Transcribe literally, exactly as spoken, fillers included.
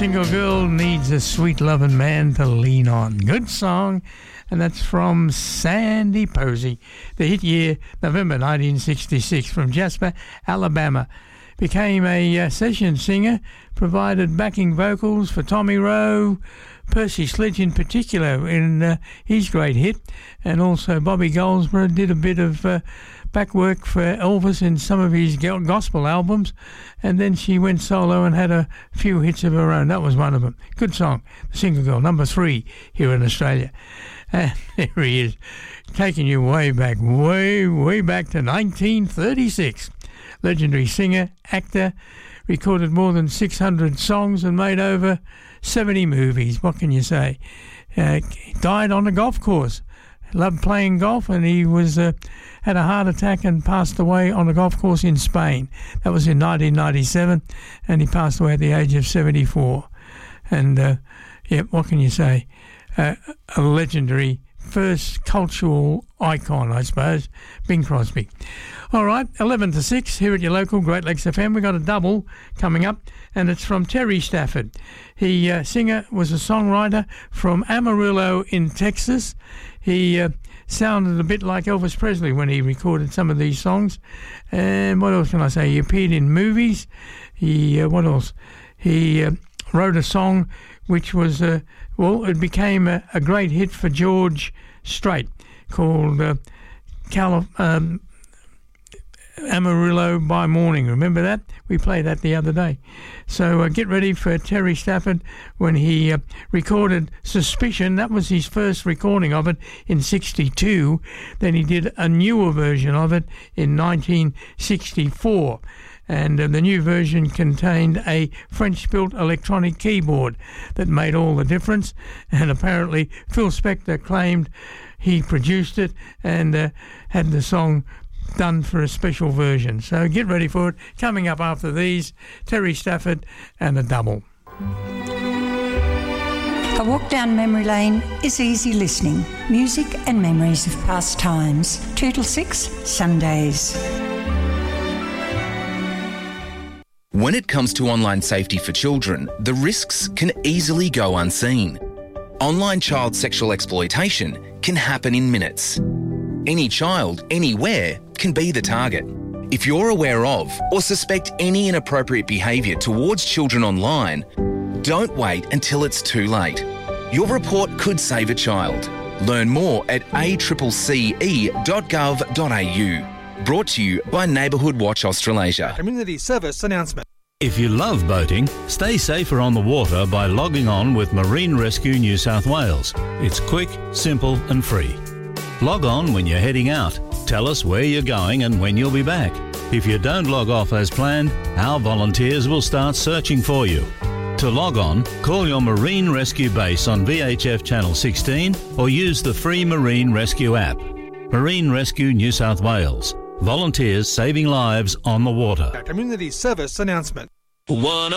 Single girl needs a sweet loving man to lean on. Good song. And that's from Sandy Posey. The hit year, November nineteen sixty-six, from Jasper, Alabama. Became a uh, session singer, provided backing vocals for Tommy Rowe, Percy Sledge in particular in uh, his great hit, and also Bobby Goldsboro did a bit of uh, back work for Elvis in some of his gospel albums, and then she went solo and had a few hits of her own. That was one of them. Good song, The Single Girl, number three here in Australia. And there he is, taking you way back, way, way back to nineteen thirty-six. Legendary singer, actor, recorded more than six hundred songs and made over seventy movies. What can you say? Uh, died on a golf course. Loved playing golf, and he was uh, had a heart attack and passed away on a golf course in Spain. That was in nineteen ninety-seven, and he passed away at the age of seventy-four. And, uh, yeah, what can you say? Uh, a legendary first cultural icon, I suppose, Bing Crosby. All right, eleven to six here at your local Great Lakes F M. We've got a double coming up, and it's from Terry Stafford. He, uh, singer, was a songwriter from Amarillo in Texas. He uh, sounded a bit like Elvis Presley when he recorded some of these songs. And what else can I say? He appeared in movies. He, uh, what else? He uh, wrote a song which was, uh, well, it became a, a great hit for George Strait, called uh, Calif- um, Amarillo by Morning. Remember that? We played that the other day. So uh, get ready for Terry Stafford when he uh, recorded Suspicion. That was his first recording of it in sixty-two. Then he did a newer version of it in nineteen sixty-four. And uh, the new version contained a French-built electronic keyboard that made all the difference. And apparently Phil Spector claimed he produced it and uh, had the song done for a special version. So get ready for it. Coming up after these, Terry Stafford and a double. A walk down memory lane is easy listening. Music and memories of past times. Two till six, Sundays. When it comes to online safety for children, the risks can easily go unseen. Online child sexual exploitation can happen in minutes. Any child, anywhere, can be the target. If you're aware of or suspect any inappropriate behaviour towards children online, don't wait until it's too late. Your report could save a child. Learn more at a c c c e dot gov dot a u. Brought to you by Neighbourhood Watch Australasia. Community service announcement. If you love boating, stay safer on the water by logging on with Marine Rescue New South Wales. It's quick, simple and free. Log on when you're heading out. Tell us where you're going and when you'll be back. If you don't log off as planned, our volunteers will start searching for you. To log on, call your Marine Rescue base on V H F Channel sixteen or use the free Marine Rescue app. Marine Rescue New South Wales. Volunteers saving lives on the water. Community service announcement. One